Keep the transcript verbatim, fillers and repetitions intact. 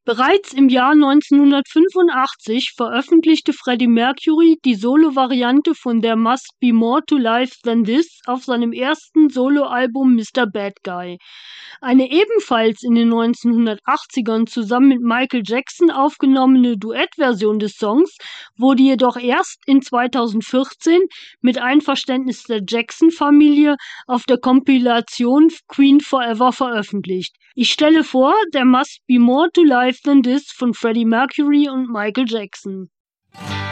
Bereits im Jahr neunzehnhundertfünfundachtzig veröffentlichte Freddie Mercury die Solo-Variante von There Must Be More to Life Than This auf seinem ersten Soloalbum Mister Bad Guy. Eine ebenfalls in den neunzehnhundertachtzigern zusammen mit Michael Jackson aufgenommene Duettversion des Songs wurde jedoch erst in zweitausendvierzehn mit Einverständnis der Jackson-Familie auf der Kompilation Queen Forever veröffentlicht. Ich stelle vor There Must Be More to Life Than This von Freddie Mercury und Michael Jackson.